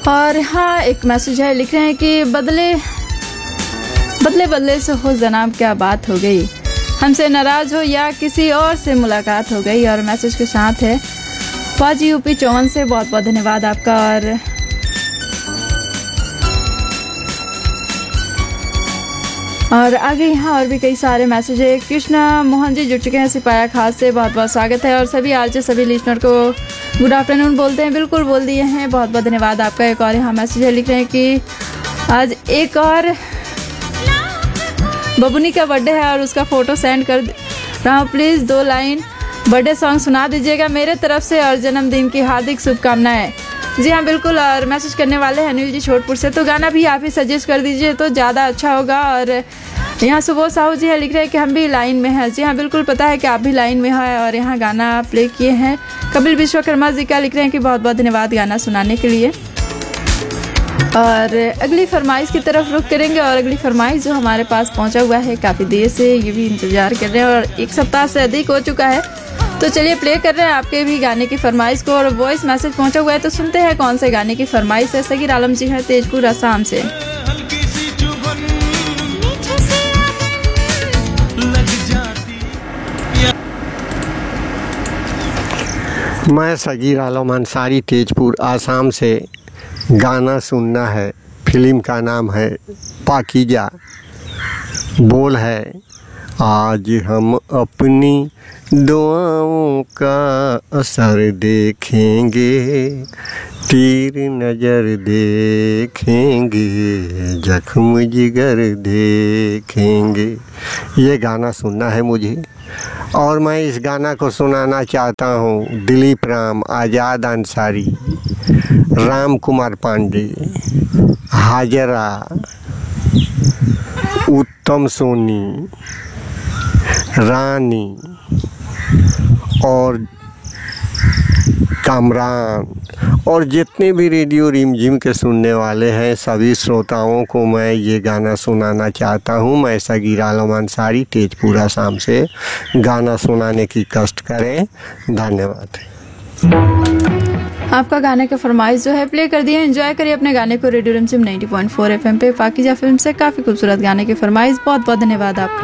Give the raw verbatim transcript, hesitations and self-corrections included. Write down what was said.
और हाँ, एक मैसेज है, लिख रहे हैं कि बदले बदले बदले से हो जनाब, क्या बात हो गई, हमसे नाराज हो या किसी और से मुलाकात हो गई। और मैसेज के साथ है पाजी यूपी चौवन से, बहुत बहुत धन्यवाद आपका। और और आगे यहाँ और भी कई सारे मैसेज है। कृष्णा मोहन जी जुड़ चुके हैं सिपाया खास से, बहुत बहुत स्वागत है। और सभी आरजे सभी लिस्नर को गुड आफ्टरनून बोलते हैं, बिल्कुल बोल दिए हैं, बहुत बहुत धन्यवाद आपका। एक और यहाँ मैसेज है, लिख रहे हैं कि आज एक और बबुनी का बर्थडे है और उसका फ़ोटो सेंड कर रहा हूँ, प्लीज़ दो लाइन बर्थडे सॉन्ग सुना दीजिएगा मेरे तरफ से और जन्मदिन की हार्दिक शुभकामनाएं। जी हाँ बिल्कुल, और मैसेज करने वाले हैं अनिल जी छोटपुर से, तो गाना भी आप ही सजेस्ट कर दीजिए तो ज़्यादा अच्छा होगा। और यहाँ सुबोध साहू जी है, लिख रहे हैं कि हम भी लाइन में हैं। जी हाँ बिल्कुल, पता है कि आप भी लाइन में हैं और यहाँ गाना प्ले किए हैं। कपिल विश्वकर्मा जी का लिख रहे हैं कि बहुत बहुत धन्यवाद गाना सुनाने के लिए। और अगली फरमाइश की तरफ रुख करेंगे, और अगली फरमाइश जो हमारे पास पहुंचा हुआ है काफ़ी देर से, ये भी इंतज़ार कर रहे हैं और एक सप्ताह से अधिक हो चुका है, तो चलिए प्ले कर रहे हैं आपके भी गाने की फरमाइश को। और वॉइस मैसेज पहुंचा हुआ है, तो सुनते हैं कौन से गाने की फरमाइश है। सगीर आलम जी हैं तेजपुर असम से। मैं सगीर आलम अंसारी तेजपुर आसाम से, गाना सुनना है, फिल्म का नाम है पाकीजा, बोल है आज हम अपनी दुआओं का असर देखेंगे, तीर नज़र देखेंगे, जख्म जिगर देखेंगे। ये गाना सुनना है मुझे। और मैं इस गाना को सुनाना चाहता हूँ दिलीप राम, आज़ाद अंसारी, राम कुमार पांडे, हाजरा, उत्तम सोनी, रानी और कामरान, और जितने भी रेडियो रिमझिम के सुनने वाले हैं सभी श्रोताओं को मैं ये गाना सुनाना चाहता हूँ। मैं सगीर आलम अंसारी तेजपुर असम से, गाना सुनाने की कष्ट करें। धन्यवाद। आपका गाने का फरमाइश जो है प्ले कर दिए, एंजॉय करिए अपने गाने को। रेडियो रिमझिम नब्बे पॉइंट चार एफएम पे पाकीजा फिल्म से काफ़ी खूबसूरत गाने की फरमाइश, बहुत बहुत धन्यवाद आपका।